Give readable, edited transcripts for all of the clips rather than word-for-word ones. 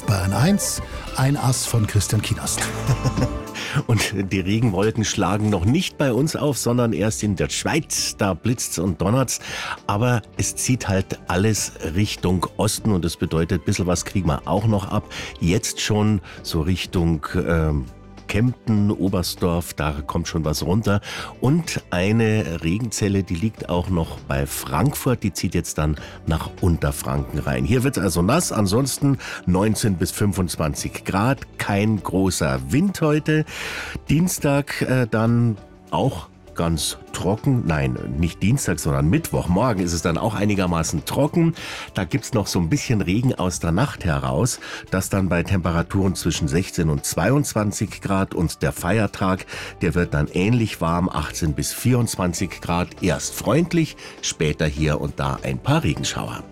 auf Bayern 1. Ein Ass von Christian Kienast. Und die Regenwolken schlagen noch nicht bei uns auf, sondern erst in der Schweiz. Da blitzt's und donnert's. Aber es zieht halt alles Richtung Osten und das bedeutet, ein bisschen was kriegen wir auch noch ab. Jetzt schon so Richtung Kempten, Oberstdorf, da kommt schon was runter. Und eine Regenzelle, die liegt auch noch bei Frankfurt, die zieht jetzt dann nach Unterfranken rein. Hier wird es also nass, ansonsten 19 bis 25 Grad, kein großer Wind heute. Dienstag dann auch ganz trocken. Nein, nicht Dienstag, sondern Mittwoch. Morgen ist es dann auch einigermaßen trocken. Da gibt's noch so ein bisschen Regen aus der Nacht heraus. Das dann bei Temperaturen zwischen 16 und 22 Grad. Und der Feiertag, der wird dann ähnlich warm, 18 bis 24 Grad. Erst freundlich, später hier und da ein paar Regenschauer.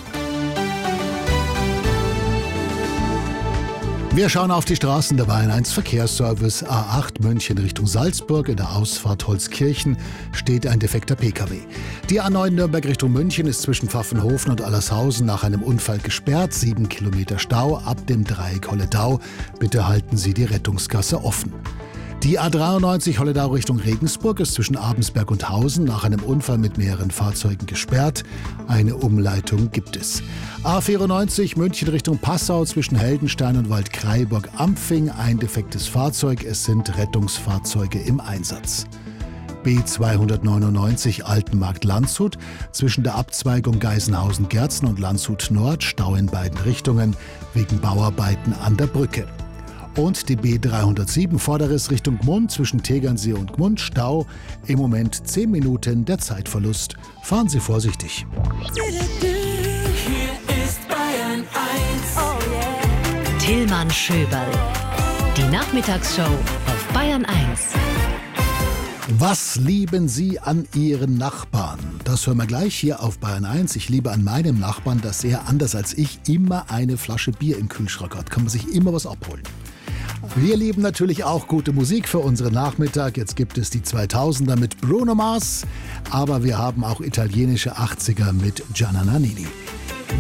Wir schauen auf die Straßen der Bayern 1 Verkehrsservice A8 München Richtung Salzburg. In der Ausfahrt Holzkirchen steht ein defekter Pkw. Die A9 Nürnberg Richtung München ist zwischen Pfaffenhofen und Allershausen nach einem Unfall gesperrt. 7 Kilometer Stau ab dem Dreieck Holledau. Bitte halten Sie die Rettungsgasse offen. Die A93 Holledau Richtung Regensburg ist zwischen Abensberg und Hausen nach einem Unfall mit mehreren Fahrzeugen gesperrt. Eine Umleitung gibt es. A94 München Richtung Passau zwischen Heldenstein und Waldkraiburg-Ampfing. Ein defektes Fahrzeug, es sind Rettungsfahrzeuge im Einsatz. B299 Altenmarkt-Landshut zwischen der Abzweigung Geisenhausen-Gerzen und Landshut Nord. Stau in beiden Richtungen wegen Bauarbeiten an der Brücke. Und die B307 Vorderriss Richtung Gmund zwischen Tegernsee und Gmund. Stau. Im Moment 10 Minuten der Zeitverlust. Fahren Sie vorsichtig. Hier ist Bayern 1. Oh yeah. Tillmann Schöberl. Die Nachmittagsshow auf Bayern 1. Was lieben Sie an Ihren Nachbarn? Das hören wir gleich hier auf Bayern 1. Ich liebe an meinem Nachbarn, dass er, anders als ich, immer eine Flasche Bier im Kühlschrank hat. Kann man sich immer was abholen. Wir lieben natürlich auch gute Musik für unseren Nachmittag. Jetzt gibt es die 2000er mit Bruno Mars, aber wir haben auch italienische 80er mit Gianna Nannini.